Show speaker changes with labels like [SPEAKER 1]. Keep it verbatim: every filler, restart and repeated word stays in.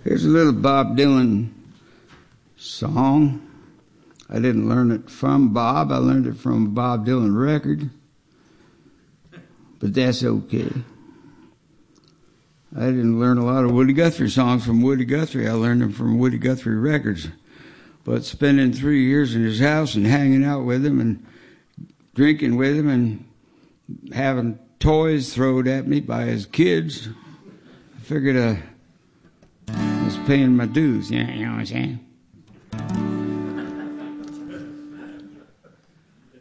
[SPEAKER 1] Here's a little Bob Dylan song. I didn't learn it from Bob. I learned it from a Bob Dylan record. But that's okay. I didn't learn a lot of Woody Guthrie songs from Woody Guthrie. I learned them from Woody Guthrie records. But spending three years in his house and hanging out with him and drinking with him and having toys thrown at me by his kids, I figured I was paying my dues. You know what I'm saying?